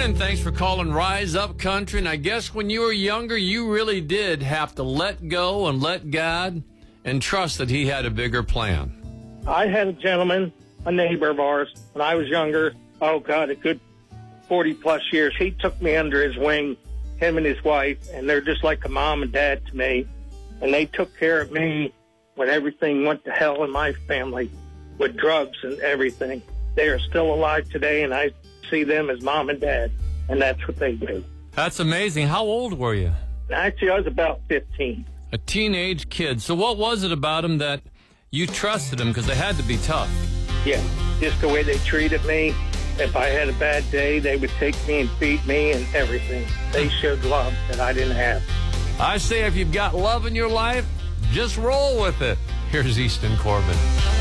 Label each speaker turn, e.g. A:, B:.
A: morning. Thanks for calling Rise Up Country. And I guess when you were younger, you really did have to let go and let God and trust that he had a bigger plan.
B: I had a gentleman, a neighbor of ours, when I was younger, a good 40-plus years. He took me under his wing, him and his wife, and they're just like a mom and dad to me. And they took care of me when everything went to hell in my family with drugs and everything. They are still alive today, and I see them as mom and dad, and that's what they do.
A: That's amazing. How old were you?
B: Actually, I was about 15.
A: A teenage kid. So what was it about him that you trusted him? Because they had to be tough.
B: Yeah, just the way they treated me. If I had a bad day, they would take me and feed me and everything. They showed love that I didn't have.
A: I say if you've got love in your life, just roll with it. Here's Easton Corbin.